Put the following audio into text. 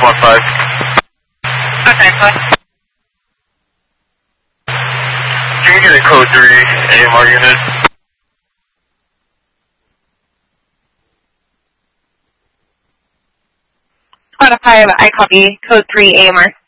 615. Okay, bye. Can you get a code 3 AMR unit? Squad 5, I copy. Code 3 AMR.